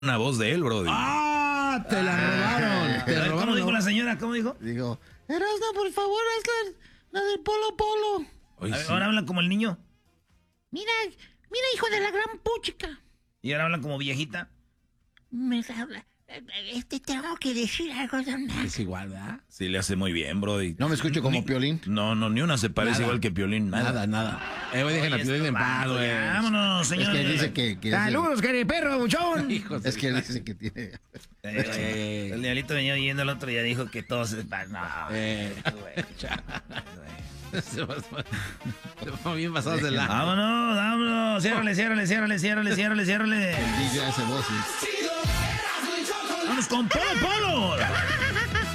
una voz de él, Brody. ¡Ah! Te la robaron. Te robaron. ¿Cómo dijo la señora? ¿Cómo dijo? Digo, Erasmo, por favor, haz la del Polo Polo. Oye, sí. Ahora hablan como el niño. Mira, hijo de la gran puchica. Y ahora hablan como viejita. Me habla. Tengo que decir algo, don Max. Es igual, ¿verdad? Sí, le hace muy bien, Brody. No me escucho como Piolín. No, ni una se parece Nada. igual que Piolín. Nada. Güey, dejen a Piolín en paz, güey. Vámonos, Es señor. que dice que ¡Saludos, perro, buchón! es que dice que tiene... El diablito venía oyendo el otro día, dijo que todos... No, Se va bien pasados de la... Vámonos. Ciérrale. El DJ hace voces. Vamos con Polo Polo.